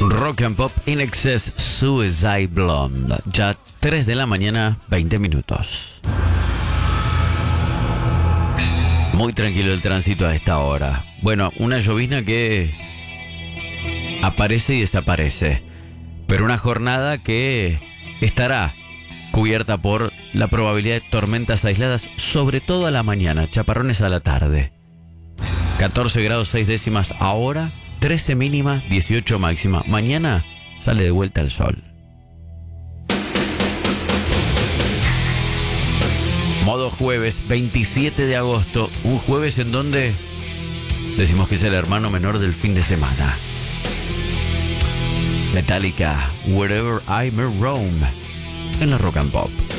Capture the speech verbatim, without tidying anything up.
Rock and Pop In Excess, Suicide Blonde. Ya tres de la mañana, veinte minutos. Muy tranquilo el tránsito a esta hora. Bueno, una llovizna que aparece y desaparece, pero una jornada que estará cubierta por la probabilidad de tormentas aisladas, sobre todo a la mañana, chaparrones a la tarde. catorce grados seis décimas ahora, trece mínima, dieciocho máxima. Mañana sale de vuelta el sol. Modo jueves, veintisiete de agosto. Un jueves en donde decimos que es el hermano menor del fin de semana. Metallica, Wherever I May Roam, en la Rock and Pop.